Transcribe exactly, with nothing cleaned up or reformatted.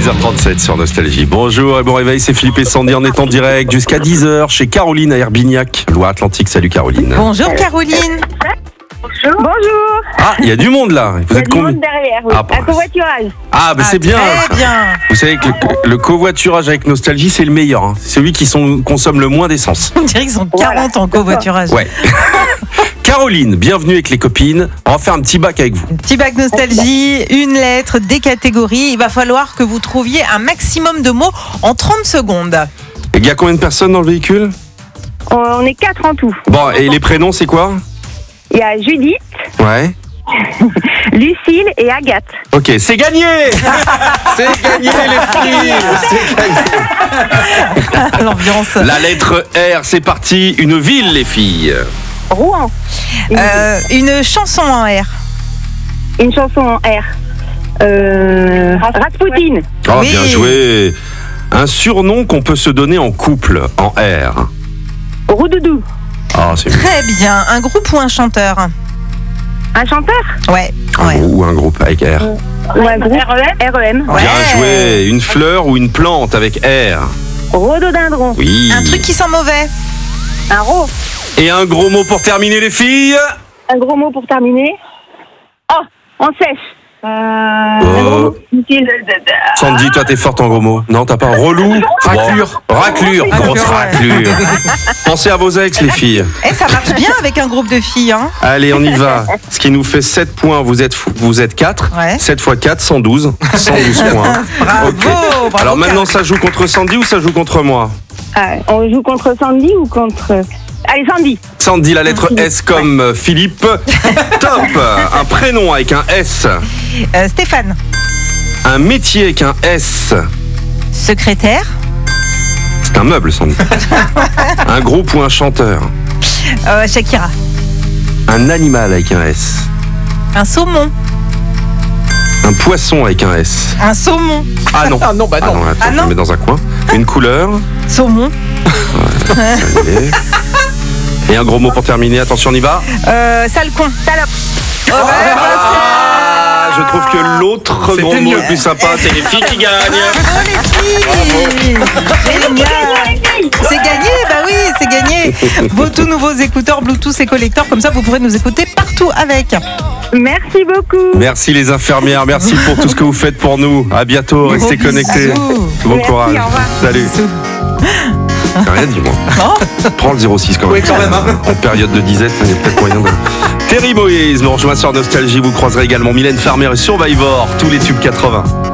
six heures trente-sept sur Nostalgie. Bonjour et bon réveil, c'est Philippe et Sandy. On est en direct jusqu'à dix heures chez Caroline à Herbignac, Loire-Atlantique. Salut Caroline. Bonjour Caroline. Bonjour. Bonjour. Ah, il y a du monde là. Vous Il y a êtes du combien monde derrière, oui. Ah, bah, Un covoiturage. Ah, bah Ah, c'est bien. Très bien. Vous savez que le, le covoiturage avec Nostalgie, c'est le meilleur. Hein. C'est celui qui sont, consomme le moins d'essence. On dirait qu'ils sont quarante Voilà. en covoiturage. Ouais. Caroline, bienvenue avec les copines. On va faire un petit bac avec vous. Petit bac nostalgie, une lettre, des catégories. Il va falloir que vous trouviez un maximum de mots en trente secondes. Et il y a combien de personnes dans le véhicule? On on est quatre en tout. Bon, et les prénoms, c'est quoi? Il y a Judith, Ouais. Lucille et Agathe. Ok, c'est gagné. C'est gagné les filles. C'est gagné. L'ambiance. La lettre R, c'est parti. Une ville, les filles. Rouen. Une, Euh, une chanson en R. une chanson en R. Euh, Rasputin. Oh, Oui. bien joué. Un surnom qu'on peut se donner en couple, en R. Roudoudou. Ah, c'est mieux. Très bien. Un groupe ou un chanteur? Un chanteur. Ouais. Un Ouais. grou- ou un groupe avec R. Ou un groupe. R E M. Ouais. Bien joué. Une fleur ou une plante avec R. Rhododendron. Oui. Un truc qui sent mauvais. Un ro. Et un gros mot pour terminer, les filles. Un gros mot pour terminer. Oh, on sèche. Euh, un gros Oh. mot. Utile. Sandy, toi, t'es forte en gros mots. Non, t'as pas un relou. Raclure. Bon. Raclure. Raclure, Grosse ouais. raclure. Pensez à vos ex, les filles. Eh, ça marche bien avec un groupe de filles, hein. Allez, on y va. Ce qui nous fait sept points. Vous êtes, fou- vous êtes quatre. Ouais. sept fois quatre, cent douze. cent douze points. Bravo, Ok. bravo, Alors maintenant, Car- ça joue contre Sandy ou ça joue contre moi? Ah, on joue contre Sandy ou contre. Allez, Sandy. Sandy, la lettre S comme Philippe. Top. Un prénom avec un S. Euh, Stéphane. Un métier avec un S. Secrétaire. C'est un meuble, Sandy. Un groupe ou un chanteur. Euh, Shakira. Un animal avec un S. Un saumon. Un poisson avec un S. Un saumon. Ah non. Ah non, bah Ah non. non, attends, Ah je non. le mets dans un coin. Une couleur. Saumon. Ça y est. Et un gros mot pour terminer. Attention, on y va. Euh, Salcon. Salope. Oh, bah, Ah, je trouve que l'autre C'était gros mot mieux. le plus sympa, c'est les filles qui gagnent. bravo les filles. Génial. C'est gagné, bah oui, c'est gagné. Vos tout nouveaux écouteurs Bluetooth et collecteurs, comme ça vous pourrez nous écouter partout avec. Merci beaucoup. Merci les infirmières, merci pour tout ce que vous faites pour nous. À bientôt, restez Gros connectés. bisous. Bon Merci, courage. au revoir. Salut. T'as rien dit, moi. Oh, Prends le zéro six quand même. Oui, quand même, hein. En période de disette, il y a peut-être moyen de. Terry Moïse nous rejoint sur Nostalgie. Vous croiserez également Mylène Farmer et Survivor, tous les tubes quatre-vingts.